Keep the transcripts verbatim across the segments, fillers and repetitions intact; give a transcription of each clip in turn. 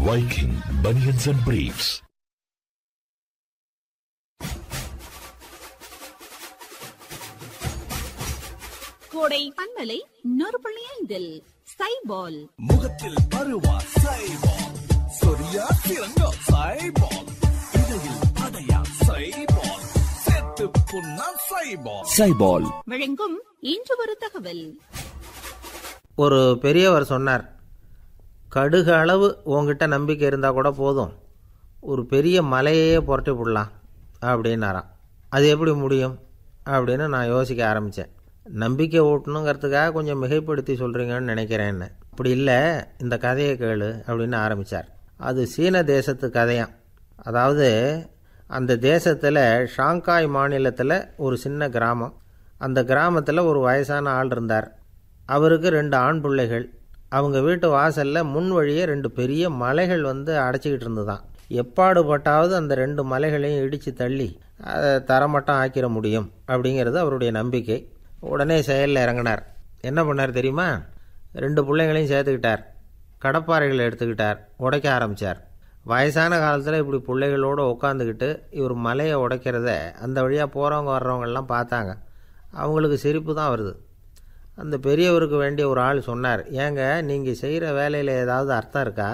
Viking Bunions and Briefs. கோடை பண்பலை நொறுபுள்ளி ஐந்தில் சைபால் முகத்தில் பருவா சைபால், சொரியா சிறங்கா சைபால், இடையில் அடையா சைபால், சேர்த்து புண்ணா சைபால். சைபால் வழங்கும் இன்று ஒரு தகவல். ஒரு பெரியவர் சொன்னார், கடுகு அளவு உங்ககிட்ட நம்பிக்கை இருந்தால் கூட போதும், ஒரு பெரிய மலையே புரட்டி விடலாம் அப்படின்னாராம். அது எப்படி முடியும் அப்படின்னு நான் யோசிக்க ஆரம்பித்தேன். நம்பிக்கை ஊட்டணுங்கிறதுக்காக கொஞ்சம் மிகைப்படுத்தி சொல்கிறீங்கன்னு நினைக்கிறேன்னு. அப்படி இல்லை, இந்த கதையை கேளு அப்படின்னு ஆரம்பித்தார். அது சீன தேசத்து கதையாம். அதாவது அந்த தேசத்தில் ஷாங்காய் மாநிலத்தில் ஒரு சின்ன கிராமம். அந்த கிராமத்தில் ஒரு வயசான ஆள் இருந்தார். அவருக்கு ரெண்டு ஆண் பிள்ளைகள். அவங்க வீட்டு வாசலில் முன் வழியே ரெண்டு பெரிய மலைகள் வந்து அடைச்சிக்கிட்டு இருந்துதான். எப்பாடுபட்டாவது அந்த ரெண்டு மலைகளையும் இடித்து தள்ளி அதை தரமட்டம் ஆக்கிட முடியும் அப்படிங்கிறது அவருடைய நம்பிக்கை. உடனே செயலில் இறங்கினார். என்ன பண்ணார் தெரியுமா? ரெண்டு பிள்ளைங்களையும் சேர்த்துக்கிட்டார், கடப்பாறைகளை எடுத்துக்கிட்டார், உடைக்க ஆரம்பித்தார். வயசான காலத்தில் இப்படி பிள்ளைகளோடு உட்காந்துக்கிட்டு இவர் மலையை உடைக்கிறத அந்த வழியாக போகிறவங்க வர்றவங்கெல்லாம் பார்த்தாங்க. அவங்களுக்கு சிரிப்பு தான் வருது. அந்த பெரியவருக்கு வேண்டிய ஒரு ஆள் சொன்னார், ஏங்க நீங்கள் செய்கிற வேலையில் ஏதாவது அர்த்தம் இருக்கா?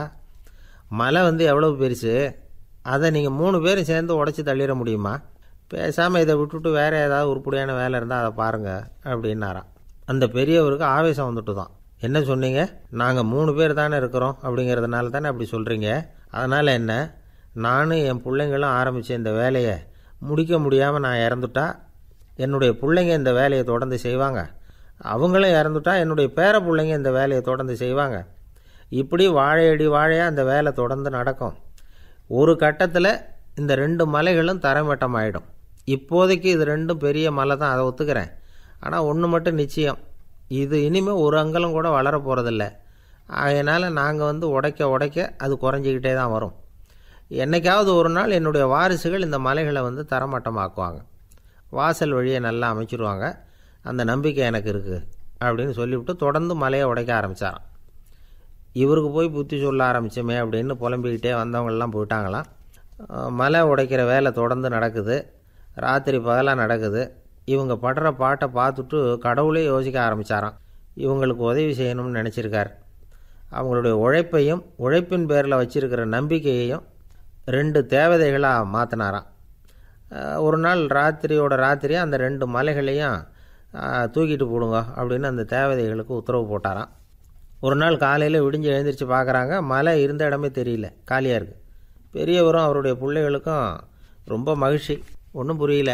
மலை வந்து எவ்வளவு பெருசு, அதை நீங்கள் மூணு பேரும் சேர்ந்து உடச்சி தள்ளிட முடியுமா? பேசாமல் இதை விட்டுவிட்டு வேறு ஏதாவது உருப்படியான வேலை இருந்தால் அதை பாருங்கள் அப்படின்னாராம். அந்த பெரியவருக்கு ஆவேசம் வந்துட்டு தான். என்ன சொன்னீங்க? நாங்கள் மூணு பேர் தானே இருக்கிறோம் அப்படிங்கிறதுனால தானே அப்படி சொல்கிறீங்க. அதனால் என்ன, நானும் என் பிள்ளைங்களும் ஆரம்பித்த இந்த வேலையை முடிக்க முடியாமல் நான் இறந்துட்டா என்னுடைய பிள்ளைங்க இந்த வேலையை தொடர்ந்து செய்வாங்க. அவங்களும் இறந்துட்டா என்னுடைய பேர பிள்ளைங்க இந்த வேலையை தொடர்ந்து செய்வாங்க. இப்படி வாழையடி வாழையாக அந்த வேலை தொடர்ந்து நடக்கும். ஒரு கட்டத்தில் இந்த ரெண்டு மலைகளும் தரைமட்டம் ஆகிடும். இப்போதைக்கு இது ரெண்டும் பெரிய மலை தான், அதை ஒத்துக்கிறேன். ஆனால் ஒன்று மட்டும் நிச்சயம், இது இனிமேல் ஒரு அங்கலம் கூட வளர போகிறதில்ல. அதனால் நாங்கள் வந்து உடைக்க உடைக்க அது குறைஞ்சிக்கிட்டே தான் வரும். என்றைக்காவது ஒரு நாள் என்னுடைய வாரிசுகள் இந்த மலைகளை வந்து தரமட்டமாக்குவாங்க, வாசல் வழியை நல்லா அமைச்சிருவாங்க. அந்த நம்பிக்கை எனக்கு இருக்குது அப்படின்னு சொல்லிவிட்டு தொடர்ந்து மலையை உடைக்க ஆரம்பித்தாராம். இவருக்கு போய் புத்தி சொல்ல ஆரம்பித்தோமே அப்படின்னு புலம்பிக்கிட்டே வந்தவங்கெல்லாம் போயிட்டாங்களாம். மலை உடைக்கிற வேலை தொடர்ந்து நடக்குது, ராத்திரி பகலாக நடக்குது. இவங்க படுற பாட்டை பார்த்துட்டு கடவுளே யோசிக்க ஆரம்பித்தாராம். இவங்களுக்கு உதவி செய்யணும்னு நினச்சிருக்கார். அவங்களுடைய உழைப்பையும் உழைப்பின் பேரில் வச்சிருக்கிற நம்பிக்கையையும் ரெண்டு தேவதைகளாக மாற்றினாராம். ஒரு நாள் ராத்திரியோட ராத்திரி அந்த ரெண்டு மலைகளையும் தூக்கிட்டு போடுங்க அப்படின்னு அந்த தேவதைகளுக்கு உத்தரவு போட்டாராம். ஒரு நாள் காலையில் விடிஞ்சு எழுந்திரிச்சு பார்க்குறாங்க, மலை இருந்த இடமே தெரியல, காலியாக இருக்குது. பெரியவரும் அவருடைய பிள்ளைகளுக்கும் ரொம்ப மகிழ்ச்சி, ஒன்றும் புரியல.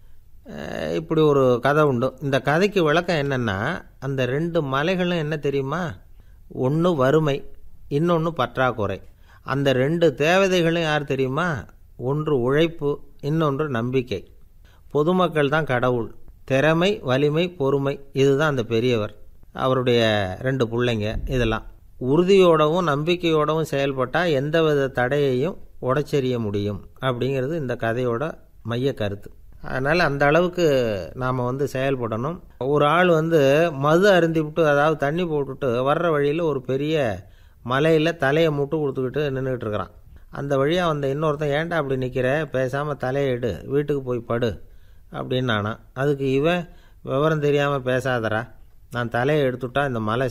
இப்படி ஒரு கதை உண்டு. இந்த கதைக்கு விளக்கம் என்னென்னா, அந்த ரெண்டு மலைகளும் என்ன தெரியுமா? ஒன்று வறுமை, இன்னொன்று பற்றாக்குறை. அந்த ரெண்டு தேவதைகளும் யார் தெரியுமா? ஒன்று உழைப்பு, இன்னொன்று நம்பிக்கை. பொதுமக்கள் தான் கடவுள். திறமை, வலிமை, பொறுமை, இதுதான் அந்த பெரியவர், அவருடைய ரெண்டு பிள்ளைங்க. இதெல்லாம் உறுதியோடவும் நம்பிக்கையோடவும் செயல்பட்டால் எந்தவித தடையையும் உடைச்செறிய முடியும் அப்படிங்கிறது இந்த கதையோட மைய கருத்து. அதனால் அந்த அளவுக்கு நாம் வந்து செயல்படணும். ஒரு ஆள் வந்து மது அருந்தி விட்டு, அதாவது தண்ணி போட்டுட்டு வர்ற வழியில் ஒரு பெரிய மலையில் தலையை முட்டு கொடுத்துக்கிட்டு நின்றுக்கிட்டு இருக்கிறான். அந்த வழியாக வந்த இன்னொருத்தன், ஏன்டா அப்படி நிற்கிற, பேசாமல் தலையை எடு, வீட்டுக்கு போய் படு அப்படின்னு நானா. அதுக்கு இவன், விவரம் தெரியாமல் பேசாதரா, நான் தலையை எடுத்துட்டா இந்த மலை